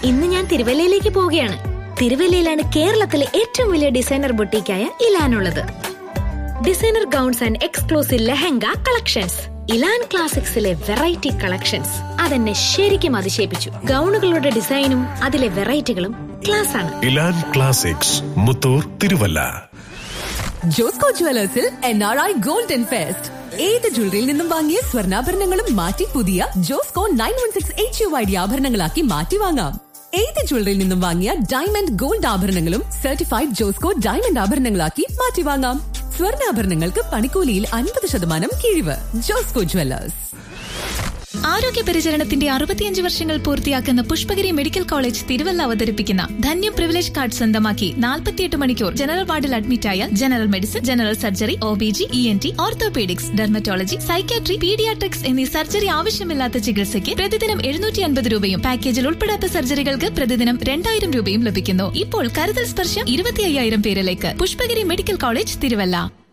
ഇന്ന് ഞാൻ തിരുവല്ലയിലേക്ക് പോവുകയാണ്. തിരുവല്ലയിലാണ് കേരളത്തിലെ ഏറ്റവും വലിയ designer ബൊട്ടീക്കായ ഇലാനുള്ളത്. Designer gowns and exclusive lehenga collections. ഇലാൻ ക്ലാസിക്സിലെ variety collections അതെന്നെ ശരിക്കും അതിശയിപ്പിച്ചു. ഗൗണുകളുടെ ഡിസൈനും അതിലെ വെറൈറ്റികളും ക്ലാസ് ആണ്. ഇലാൻ classics, Muthoor, Thiruvalla. Josco ജുവലേഴ്സിൽ NRI golden fest. ഏത് ജ്വല്ലറിയിൽ നിന്നും വാങ്ങിയ സ്വർണ്ണാഭരണങ്ങളും മാറ്റി പുതിയ ജോസ്കോ 916 HUID ആഭരണങ്ങളാക്കി മാറ്റി വാങ്ങാം. ഏത് ജ്വല്ലറിയിൽ നിന്നും വാങ്ങിയ ഡയമണ്ട് ഗോൾഡ് ആഭരണങ്ങളും സർട്ടിഫൈഡ് ജോസ്കോ ഡയമണ്ട് ആഭരണങ്ങളാക്കി മാറ്റി വാങ്ങാം. സ്വർണ്ണാഭരണങ്ങൾക്ക് പണിക്കൂലിയിൽ 50% കിഴിവ്. ജോസ്കോ ജുവലേഴ്സ്. ആരോഗ്യ പരിചരണത്തിന്റെ 65 വർഷങ്ങൾ പൂർത്തിയാക്കുന്ന പുഷ്പഗിരി മെഡിക്കൽ കോളേജ് തിരുവല്ല അവതരിപ്പിക്കുന്ന ധന്യം പ്രിവിലേജ് കാർഡ് സ്വന്തമാക്കി 48 മണിക്കൂർ ജനറൽ വാർഡിൽ അഡ്മിറ്റായ general medicine, general surgery, OBG, ENT, orthopaedics, dermatology, psychiatry, paediatrics എന്നീ സർജറി ആവശ്യമില്ലാത്ത ചികിത്സയ്ക്ക് പ്രതിദിനം 750 രൂപയും പാക്കേജിൽ ഉൾപ്പെടാത്ത സർജറികൾക്ക് പ്രതിദിനം 2000 രൂപയും ലഭിക്കുന്നു. ഇപ്പോൾ കരുതൽ സ്പർശം 25,000 പേരിലേക്ക്. Pushpagiri medical college Thiruvalla.